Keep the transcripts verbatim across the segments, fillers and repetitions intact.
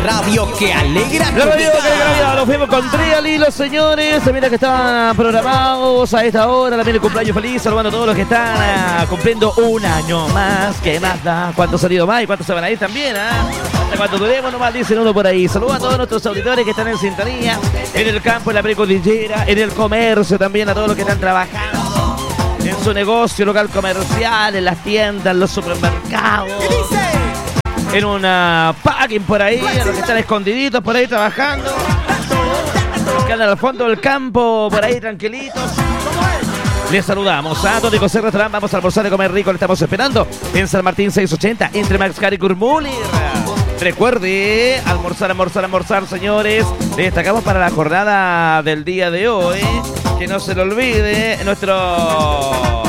radio que alegra tu La radio vida. que alegra, nos fuimos con tres al hilo, señores. Mira que estaban programados a esta hora. También el cumpleaños feliz, saludando a todos los que están uh, cumpliendo un año más. ¿Qué más da? ¿Cuántos han ido más y cuántos se van a ir también? ¿eh? Hasta cuando duremos nomás, dicen uno por ahí. Saludos a todos nuestros auditores que están en sintonía, en el campo, en la precordillera, en el comercio también, a todos los que están trabajando en su negocio local comercial, en las tiendas, en los supermercados, en una packing por ahí, a los que están escondiditos por ahí trabajando, los que andan al fondo del campo por ahí tranquilitos. Les saludamos a Donde José Restaurant. Vamos a almorzar y comer rico. Le estamos esperando en San Martín seiscientos ochenta, entre Maxcar y Kurmulir. Recuerde, almorzar, almorzar, almorzar, señores. Le destacamos para la jornada del día de hoy, que no se le olvide, nuestro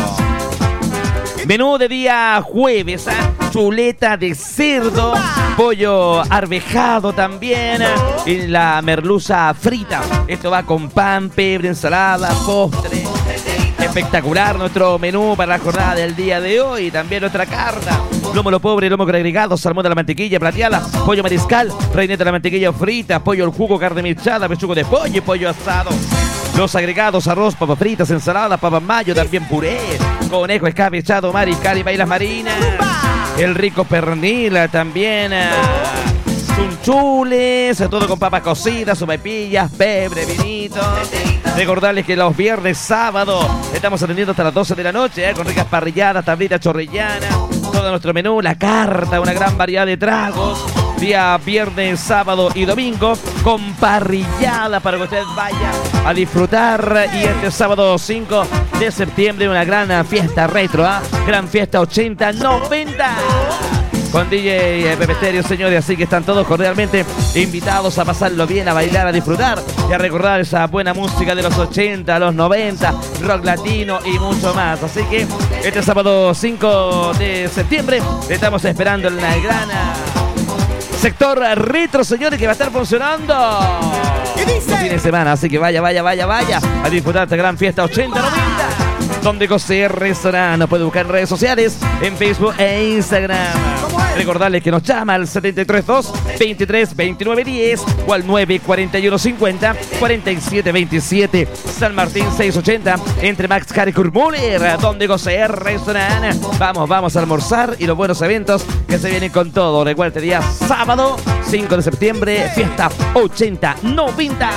menú de día jueves, ¿eh? Chuleta de cerdo, pollo arvejado también, y la merluza frita. Esto va con pan, pebre, ensalada, postre. Espectacular nuestro menú para la jornada del día de hoy. También nuestra carta: lomo lo pobre, lomo con agregado, salmón de la mantequilla plateada, pollo mariscal, reineta de la mantequilla frita, pollo al jugo, carne mechada, pechugo de pollo y pollo asado. Los agregados: arroz, papas fritas, ensalada, papas mayo, también puré, conejo escabechado, mariscal y bailas marinas. El rico pernil también. Chunchules, todo con papas cocidas, sopaipillas, pebre, vinito. Recordarles que los viernes, sábado, estamos atendiendo hasta las doce de la noche, ¿eh? Con ricas parrilladas, tablitas chorrillanas, todo nuestro menú, la carta, una gran variedad de tragos. Día viernes, sábado y domingo, con parrillada para que usted vaya a disfrutar. Y este sábado cinco de septiembre, una gran fiesta retro, ¿eh? Gran fiesta ochenta noventa. Con D J Pepe Stereo, señores, así que están todos cordialmente invitados a pasarlo bien, a bailar, a disfrutar y a recordar esa buena música de los ochenta, los noventa, rock latino y mucho más. Así que este sábado cinco de septiembre estamos esperando en la gran sector retro, señores, que va a estar funcionando el fin de semana. Así que vaya, vaya, vaya, vaya a disfrutar esta gran fiesta ochenta noventa. Donde José Restaurant. Nos puede buscar en redes sociales, en Facebook e Instagram. Recordarles que nos llama al siete tres dos, veintitrés, veintinueve, diez o al nueve cuatro uno, cincuenta, cuarenta y siete veintisiete. San Martín seiscientos ochenta, entre Maxcar y Kurmulir, Donde José Restaurant. Vamos, vamos a almorzar y los buenos eventos que se vienen con todo. Recuerda, este día sábado cinco de septiembre, fiesta ochenta noventa.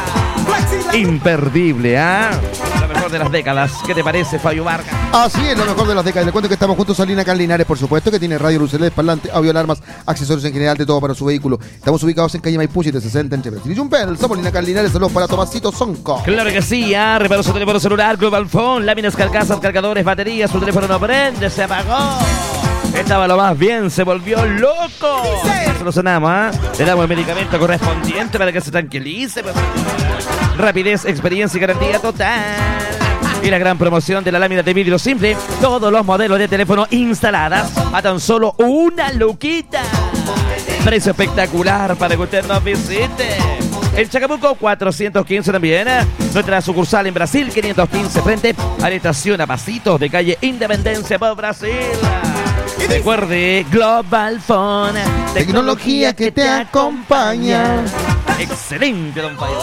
Imperdible, ¿ah? ¿eh? La mejor de las décadas. ¿Qué te parece, Fabio Vargas? Así es, lo mejor de las décadas. Le cuento que estamos juntos a Lina Linares, por supuesto, que tiene radio, luces L E D, parlante, audio, alarmas, accesorios en general, de todo para su vehículo. Estamos ubicados en calle Maipú siete sesenta, entre Brasil y Jumpel. Somos Lina Linares, saludos para Tomasito Sonco. Claro que sí, ¿ah? ¿eh? Reparo su teléfono celular, Global Phone, láminas, carcasas, cargadores, baterías. Su teléfono no prende, se apagó. Estaba lo más bien, se volvió loco. Solucionamos, ¿ah? ¿eh? Le damos el medicamento correspondiente para que se tranquilice. Rapidez, experiencia y garantía total. Y la gran promoción de la lámina de vidrio simple. Todos los modelos de teléfono instaladas a tan solo una luquita. Precio espectacular para que usted nos visite. En Chacabuco cuatrocientos quince también. Nuestra sucursal en Brasil quinientos quince, frente a la estación a pasitos de calle Independencia por Brasil. Recuerde, Global Phone, tecnología que te acompaña. Excelente, don Fabio.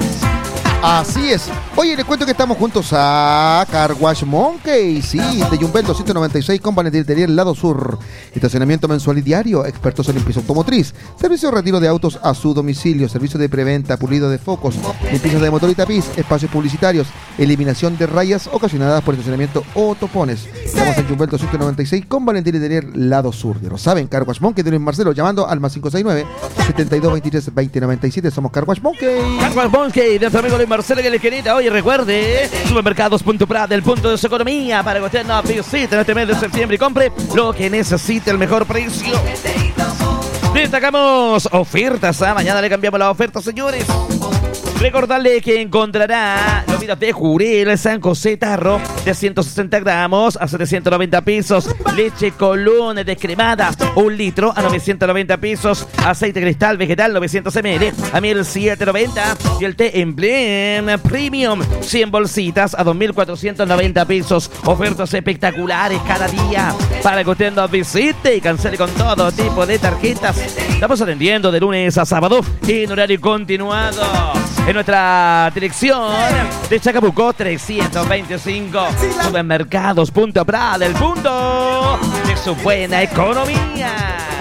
Así es. Oye, les cuento que estamos juntos a Car Wash Monkey, sí, de Jumbel doscientos noventa y seis con Valentín el lado sur. Estacionamiento mensual y diario, expertos en limpieza automotriz, servicio de retiro de autos a su domicilio, servicio de preventa, pulido de focos, limpieza de motor y tapiz, espacios publicitarios, eliminación de rayas ocasionadas por estacionamiento o topones. Estamos en Jumbel doscientos noventa y seis con Valentín Letelier, lado sur. Ya lo saben, Car Wash Monkey de Luis Marcelo, llamando al más cinco seis nueve, setenta y dos veintitrés, veinte noventa y siete. Somos Car Wash Monkey. Car Wash Monkey, de nuestro amigo Luis Marcelo que le querida. Oye, recuerde, supermercados punto prat, el punto de su economía, para que usted nos visite en este mes de septiembre y compre lo que necesite, el mejor precio. Destacamos ofertas, ¿ah? Mañana le cambiamos las ofertas, señores. Recordarle que encontrará lomitos de jurel San José Tarro de ciento sesenta gramos a setecientos noventa pesos. Leche Colón descremada, un litro a novecientos noventa pesos. Aceite cristal vegetal novecientos mililitros a mil setecientos noventa. Y el té Emblem Premium cien bolsitas a dos mil cuatrocientos noventa pesos. Ofertas espectaculares cada día para que usted nos visite y cancele con todo tipo de tarjetas. Estamos atendiendo de lunes a sábado en horario continuado. En nuestra dirección de Chacabuco trescientos veinticinco. Supermercados Punto Pral, el punto de su buena economía.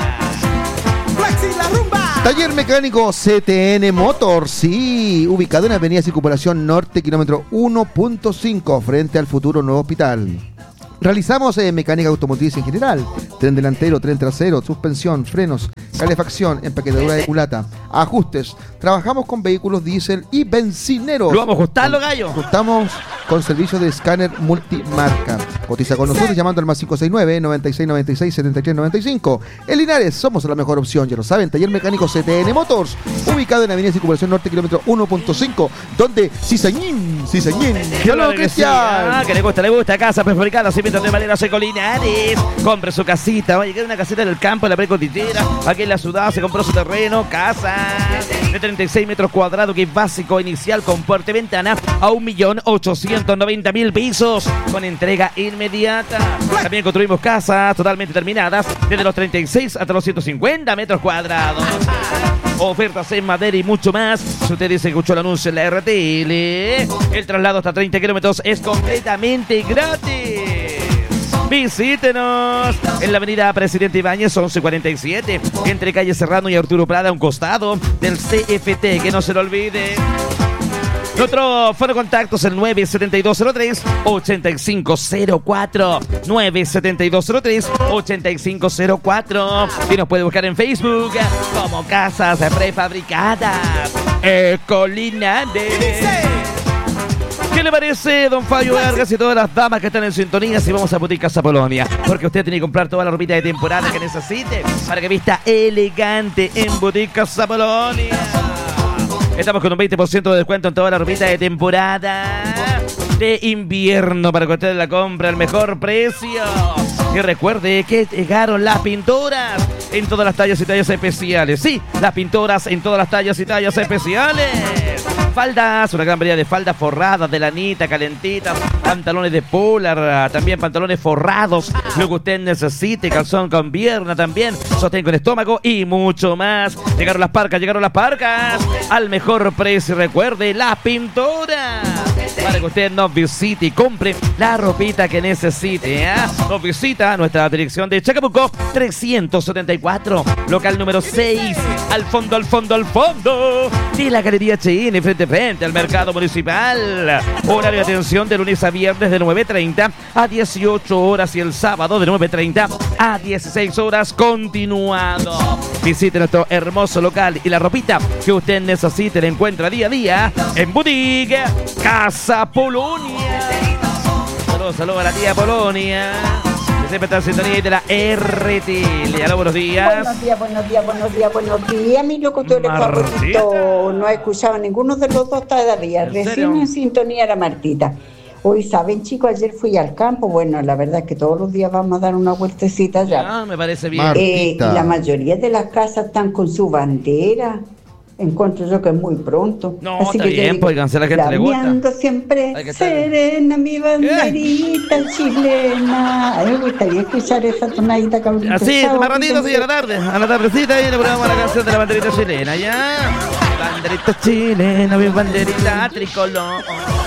Taller Mecánico C T N Motors, sí, ubicado en Avenida Circunvalación Norte, kilómetro uno punto cinco, frente al futuro nuevo hospital. Realizamos eh, mecánica automotriz en general, tren delantero, tren trasero, suspensión, frenos, calefacción, empaquetadura de culata, ajustes. Trabajamos con vehículos diésel y bencineros. ¿Lo vamos a ajustarlo, gallo? Ajustamos con servicio de escáner multimarca. Cotiza con nosotros llamando al más cinco seis nueve, noventa y seis noventa y seis, setenta y tres noventa y cinco. En Linares somos la mejor opción, ya lo saben. Taller Mecánico C T N Motors, ubicado en Avenida Circunvalación Norte, kilómetro uno punto cinco, donde cizañín, cizañín. Claro que sí. Ah, que le gusta, le gusta. Casa prefabricada, cimientos de madera seco Linares. Compre su casita. Va a llegar una casita en el campo, en la precordillera. Aquí en la ciudad se compró su terreno. Casa de treinta y seis metros cuadrados, que es básico inicial, con puerta y ventana, a un millón ochocientos noventa mil pesos, con entrega inmediata. También construimos casas totalmente terminadas, desde los treinta y seis hasta los ciento cincuenta metros cuadrados. Ofertas en madera y mucho más. Si usted dice que escuchó el anuncio en la R T L, el traslado hasta treinta kilómetros es completamente gratis. Visítenos en la avenida Presidente Ibáñez once cuarenta y siete, entre calle Serrano y Arturo Prada, a un costado del C F T, que no se lo olvide. Nuestro foro de contacto es el nueve siete dos cero tres, ocho cinco cero cuatro. nueve siete dos cero tres, ocho cinco cero cuatro. Y nos puede buscar en Facebook como Casas Prefabricadas Ecolinares. ¿Qué le parece, don Fabio Vargas y todas las damas que están en sintonía, si vamos a Boutique Casa Polonia? Porque usted tiene que comprar toda la ropita de temporada que necesite para que vista elegante en Boutique Casa Polonia. Estamos con un veinte por ciento de descuento en toda la ropita de temporada de invierno para que usted la compre al mejor precio. Y recuerde que llegaron las pinturas en todas las tallas y tallas especiales. Sí, las pinturas en todas las tallas y tallas especiales. Faldas, una gran variedad de faldas forradas, de lanita, calentitas, pantalones de polar, también pantalones forrados, lo que usted necesite, calzón con pierna también, sostén con estómago y mucho más. Llegaron las parcas, llegaron las parcas al mejor precio. Recuerde, las pinturas para que usted nos visite y compre la ropita que necesite, ¿eh? Nos visita a nuestra dirección de Chacabuco trescientos setenta y cuatro, local número seis, al fondo, al fondo, al fondo de la Galería H N, frente frente al mercado municipal. Horario de atención de lunes a viernes de nueve treinta a dieciocho horas y el sábado de nueve treinta a dieciséis horas continuado. Visite nuestro hermoso local y la ropita que usted necesite la encuentra día a día en Boutique Casa Polonia. Saludos, saludos a la tía Polonia, que siempre está en sintonía de la R T L. Aló, buenos días. Buenos días, buenos días, buenos días, buenos días, mi locutor favorito. No he escuchado a ninguno de los dos todavía. ¿En Recién serio? en sintonía era Martita. Hoy, ¿saben, chicos? Ayer fui al campo. Bueno, la verdad es que todos los días vamos a dar una vueltecita allá. Ah, me parece bien. Mar- Eh, y Martita. la mayoría de las casas están con su bandera. Encuentro yo que es muy pronto. No, está bien, digo, pues, que a la gente le gusta. flameando siempre Hay que estar- serena mi banderita chilena. A mí me gustaría escuchar esa tonadita, cabrón. Así, más ratito, sí, a la tarde. A la tardecita y le ponemos la canción de la banderita chilena, ¿ya? Banderita chilena, mi banderita tricolor.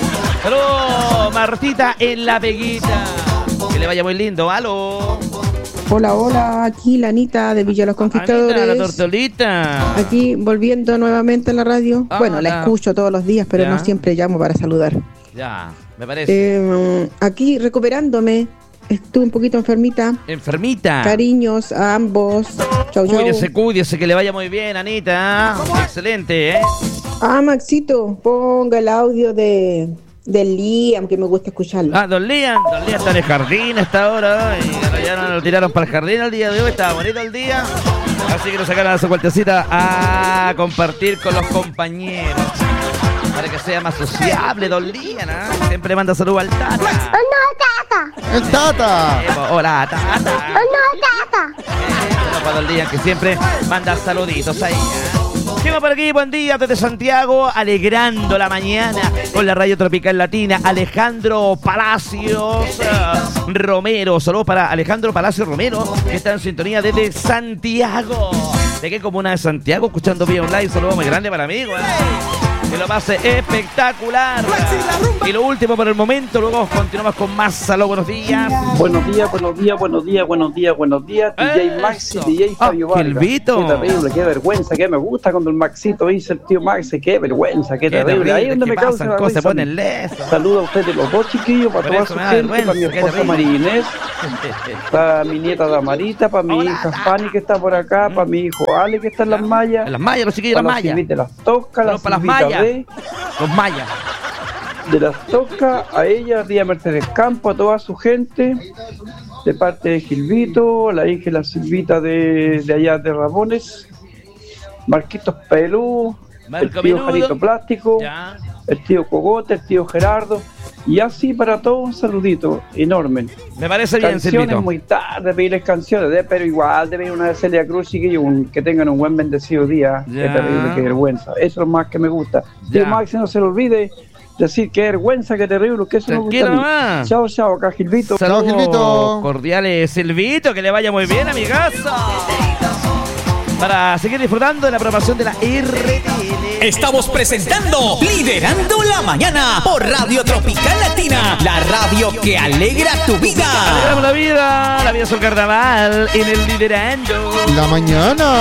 Saludos, Martita en la Veguita. Que le vaya muy lindo, aló. Hola, hola, aquí la Anita de Villa Los Anita, la Conquistadores. tortolita. Aquí volviendo nuevamente a la radio. Ah, bueno, ya. la escucho todos los días, pero Ya. no siempre llamo para saludar. Ya, me parece. Eh, aquí recuperándome, estuve un poquito enfermita. Enfermita. Cariños a ambos. Chau, chau. Cuídese, cuídese, que le vaya muy bien, Anita. Excelente, ¿eh? Ah, Maxito, ponga el audio de del Liam, que me gusta escucharlo. Ah, don Lian, don Lian está en el jardín a esta hora, ¿no? Y ya no lo tiraron para el jardín el día de hoy, estaba bonito el día. Así que nos sacaron a su vueltecita a compartir con los compañeros. Para que sea más sociable, don Lian, ¿eh? Siempre manda saludos al Tata. ¡Oh, no, Tata! ¡El Tata! Eh, hola, Tata. ¡Oh, no, Tata! Eh, para don Lian, que siempre manda saluditos ahí, ¿eh? Llega por aquí, buen día desde Santiago, alegrando la mañana con la radio tropical latina. Alejandro Palacios uh, Romero, saludos para Alejandro Palacios Romero, que está en sintonía desde Santiago. ¿De qué comuna de Santiago? Escuchando vía online, saludo muy grande para mí, ¿eh? Que lo pase espectacular. Y lo último por el momento, luego continuamos con más. Salud, buenos días. Buenos días, buenos días, bueros días, buenos días, buenos días. D J Maxi, D J Fabio ah, Vargas. Gelbito. Qué terrible, qué vergüenza, qué me gusta cuando el Maxito dice el tío Maxi, qué vergüenza, qué, qué terrible. terrible. Ahí es donde me causa la cosas, se ponen lesos. Saludos a ustedes los dos chiquillos, para toda su gente, para mi esposa María Inés, para mi nieta Damarita, para mi Hola. hija Fanny que está por acá, para mi hijo Ale que está en las mallas. En las mallas, los chiquillos de las mallas. De las Toscas, las para las mallas. De... Los mayas. De las Toscas, a ella, Día Mercedes Campo, a toda su gente, de parte de Gilvito, la hija y la Silvita de, de allá de Ramones, Marquitos Pelú, Marco el tío Menudo. Jarito Plástico, ya. El tío Cogote, el tío Gerardo, y así para todos un saludito enorme. Me parece bien, Silvito. Canciones muy tarde, pedirles canciones, de, pero igual de venir una de Celia Cruz y que, un, que tengan un buen bendecido día. Ya. Qué terrible, qué vergüenza. Eso es lo más que me gusta. Tío Max, no se lo olvide decir qué vergüenza, qué terrible, que eso Tranquilo me gusta a mí. Chao, chao, acá Gilvito. Saludos Gilvito. Cordiales, Silvito, que le vaya muy bien, amigazo. Para seguir disfrutando de la programación de la R T L. Estamos presentando Liderando la Mañana por Radio Tropical Latina, la radio que alegra tu vida. Alegramos la vida, la vida es un carnaval en el Liderando la Mañana.